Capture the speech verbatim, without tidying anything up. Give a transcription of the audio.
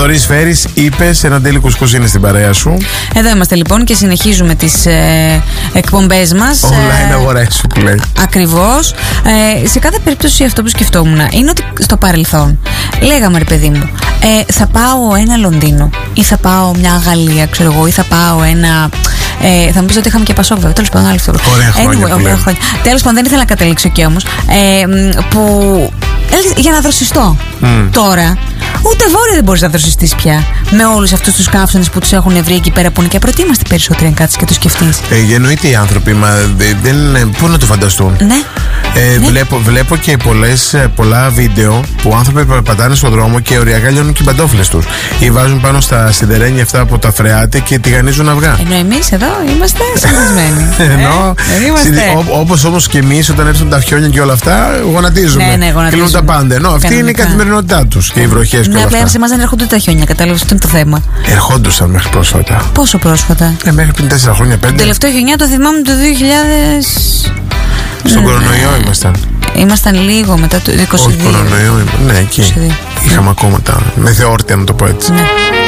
Θοδωρής Φέρης, είπες, ένα τέλειο κουσκούς είναι στην παρέα σου. Εδώ είμαστε λοιπόν και συνεχίζουμε τις ε, εκπομπές μας. Όλα είναι αγορές σου που λέει. Ακριβώς. Ε, σε κάθε περίπτωση αυτό που σκεφτόμουν είναι ότι στο παρελθόν λέγαμε, ρε παιδί μου, ε, θα πάω ένα Λονδίνο ή θα πάω μια Γαλλία, ξέρω εγώ, ή θα πάω ένα. Ε, θα μου πεις ότι είχαμε και Πασόκ, βέβαια. Τέλος πάντων, άλλη αυτό. Ωραία χρόνια. Anyway, ωραία χρόνια. Τέλος πάντων, δεν ήθελα να καταλήξω εκεί όμως. Ε, που. Για να δροσιστώ. Mm. Τώρα, ούτε βόρεια δεν μπορείς να δροσιστείς πια. Με όλους αυτούς τους καύσονες που τους έχουν βρει εκεί πέρα που είναι και προτίμαστε περισσότεροι, αν κάτσεις και το σκεφτείς. Ε, εννοείται οι άνθρωποι, μα δεν. Πού να το φανταστούν. Ναι. Ε, ναι. Βλέπω, βλέπω και πολλές, πολλά βίντεο που άνθρωποι περπατάνε στον δρόμο και οριακά λιώνουν και οι παντόφλες τους. Ή βάζουν πάνω στα σιδερένια αυτά από τα φρεάτη και τηγανίζουν αυγά. Ενώ εμείς εδώ είμαστε συνηθισμένοι. Ενώ. ε, Όπως όμως και εμείς όταν έρθουν τα χιόνια και όλα αυτά, γονατίζουμε. Ναι, ναι, γονατίζουμε. Τα πάντα. Ενώ αυτή είναι η καθημερινότητά τους και οι βροχές και ναι, όλα αυτά. Ναι, σε εμάς δεν έρχονται τα χιόνια, κατάλαβες, αυτό είναι το θέμα. Ερχόντουσαν μέχρι πρόσφατα. Πόσο πρόσφατα? Ε, μέχρι πριν τέσσερα χρόνια, πέντε. Το τελευταίο χιονιά το θυμάμαι το δύο χιλιάδες. Στον ναι, κορονοϊό ναι. ήμασταν. Ήμασταν λίγο μετά το είκοσι δύο. Όχι κορονοϊό, ναι, εκεί. είκοσι δύο. Είχαμε ακόμα τα μεθεόρτια, να το πω έτσι. Ναι.